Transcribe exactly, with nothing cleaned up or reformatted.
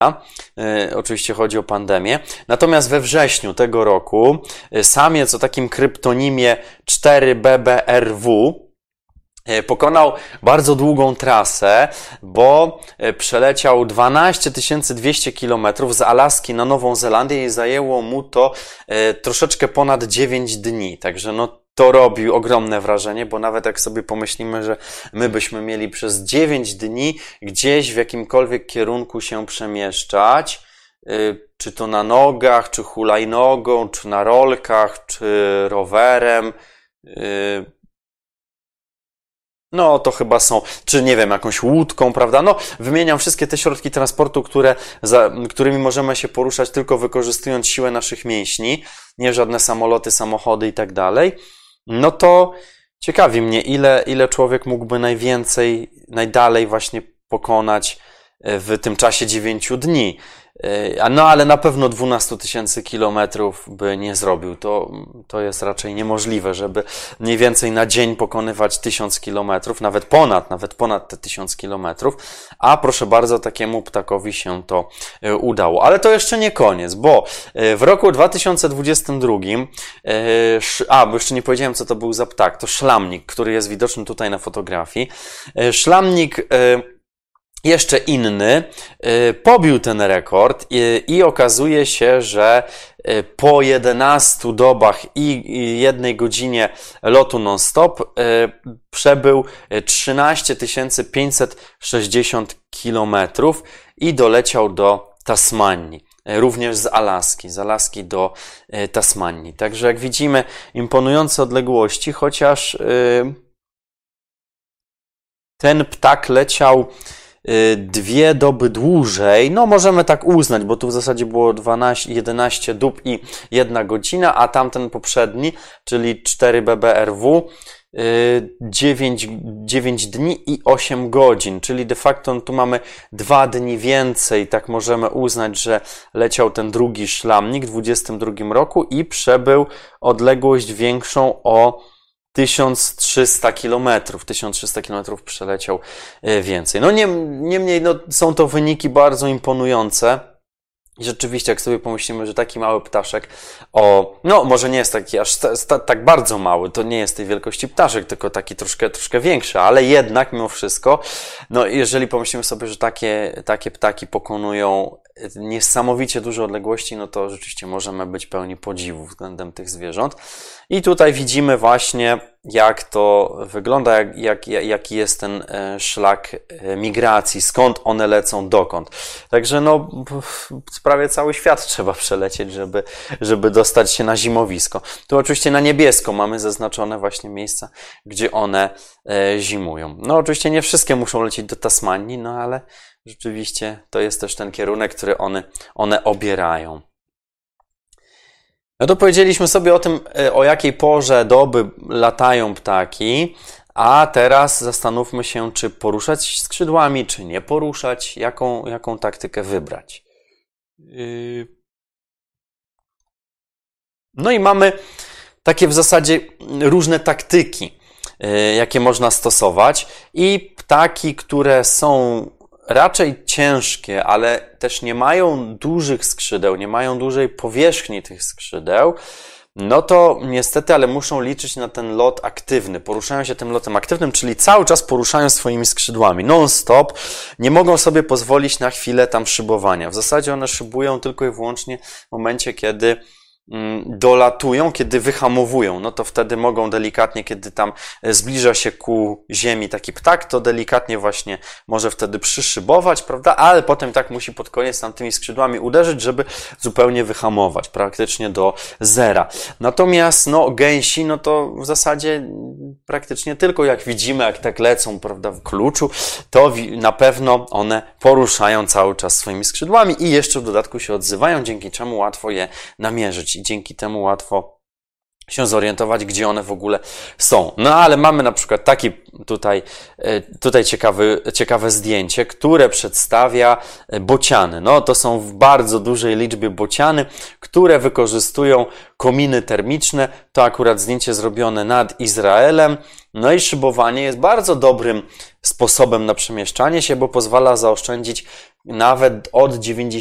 E, oczywiście chodzi o pandemię. Natomiast we wrześniu tego roku e, samiec o takim kryptonimie cztery B B R W e, pokonał bardzo długą trasę, bo e, przeleciał dwanaście tysięcy dwieście kilometrów z Alaski na Nową Zelandię i zajęło mu to e, troszeczkę ponad dziewięć dni. Także no to robi ogromne wrażenie, bo nawet jak sobie pomyślimy, że my byśmy mieli przez dziewięć dni gdzieś w jakimkolwiek kierunku się przemieszczać, czy to na nogach, czy hulajnogą, czy na rolkach, czy rowerem, no to chyba są, czy nie wiem, jakąś łódką, prawda? No, wymieniam wszystkie te środki transportu, które, za, którymi możemy się poruszać tylko wykorzystując siłę naszych mięśni, nie żadne samoloty, samochody i tak dalej. No to ciekawi mnie, ile, ile człowiek mógłby najwięcej, najdalej właśnie pokonać w tym czasie dziewięciu dni. No ale na pewno dwanaście tysięcy kilometrów by nie zrobił. To, to jest raczej niemożliwe, żeby mniej więcej na dzień pokonywać tysiąc kilometrów, nawet ponad, nawet ponad te tysiąc kilometrów. A proszę bardzo, takiemu ptakowi się to udało. Ale to jeszcze nie koniec, bo w roku dwa tysiące dwudziestym drugim, a, bo jeszcze nie powiedziałem, co to był za ptak, to szlamnik, który jest widoczny tutaj na fotografii. Szlamnik jeszcze inny pobił ten rekord i, i okazuje się, że po jedenastu dobach i jednej godzinie lotu non-stop przebył trzynaście tysięcy pięćset sześćdziesiąt kilometrów i doleciał do Tasmanii. Również z Alaski, z Alaski do Tasmanii. Także jak widzimy, imponujące odległości, chociaż ten ptak leciał dwie doby dłużej, no możemy tak uznać, bo tu w zasadzie było dwanaście, jedenaście dób i jedna godzina, a tamten poprzedni, czyli cztery B B R W, dziewięć, dziewięć dni i osiem godzin, czyli de facto tu mamy dwa dni więcej, tak możemy uznać, że leciał ten drugi szlamnik w dwudziestym drugim roku i przebył odległość większą o tysiąc trzysta kilometrów. tysiąc trzysta kilometrów przeleciał więcej. No niemniej, no, są to wyniki bardzo imponujące. I rzeczywiście, jak sobie pomyślimy, że taki mały ptaszek o, no może nie jest taki aż tak bardzo mały, to nie jest tej wielkości ptaszek, tylko taki troszkę, troszkę większy, ale jednak mimo wszystko, no jeżeli pomyślimy sobie, że takie, takie ptaki pokonują niesamowicie duże odległości, no to rzeczywiście możemy być pełni podziwu względem tych zwierząt. I tutaj widzimy właśnie, jak to wygląda, jak, jak, jaki jest ten szlak migracji, skąd one lecą, dokąd. Także no, prawie cały świat trzeba przelecieć, żeby, żeby dostać się na zimowisko. Tu oczywiście na niebiesko mamy zaznaczone właśnie miejsca, gdzie one zimują. No oczywiście nie wszystkie muszą lecieć do Tasmanii, no ale rzeczywiście to jest też ten kierunek, który one, one obierają. No to powiedzieliśmy sobie o tym, o jakiej porze doby latają ptaki, a teraz zastanówmy się, czy poruszać skrzydłami, czy nie poruszać, jaką, jaką taktykę wybrać. No i mamy takie w zasadzie różne taktyki, jakie można stosować i ptaki, które są raczej ciężkie, ale też nie mają dużych skrzydeł, nie mają dużej powierzchni tych skrzydeł, no to niestety, ale muszą liczyć na ten lot aktywny. Poruszają się tym lotem aktywnym, czyli cały czas poruszają swoimi skrzydłami, non-stop. Nie mogą sobie pozwolić na chwilę tam szybowania. W zasadzie one szybują tylko i wyłącznie w momencie, kiedy dolatują, kiedy wyhamowują, no to wtedy mogą delikatnie, kiedy tam zbliża się ku ziemi taki ptak, to delikatnie właśnie może wtedy przyszybować, prawda, ale potem tak musi pod koniec tam tymi skrzydłami uderzyć, żeby zupełnie wyhamować, praktycznie do zera. Natomiast no gęsi, no to w zasadzie praktycznie tylko jak widzimy, jak tak lecą, prawda, w kluczu, to na pewno one poruszają cały czas swoimi skrzydłami i jeszcze w dodatku się odzywają, dzięki czemu łatwo je namierzyć. I dzięki temu łatwo się zorientować, gdzie one w ogóle są. No ale mamy na przykład taki tutaj, tutaj ciekawy, ciekawe zdjęcie, które przedstawia bociany. No to są w bardzo dużej liczbie bociany, które wykorzystują kominy termiczne. To akurat zdjęcie zrobione nad Izraelem. No i szybowanie jest bardzo dobrym sposobem na przemieszczanie się, bo pozwala zaoszczędzić nawet od dziewięćdziesięciu